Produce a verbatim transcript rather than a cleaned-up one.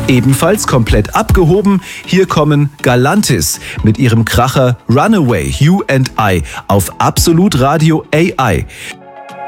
Ebenfalls komplett abgehoben, hier kommen Galantis mit ihrem Kracher Runaway, You and I auf Absolut Radio A I.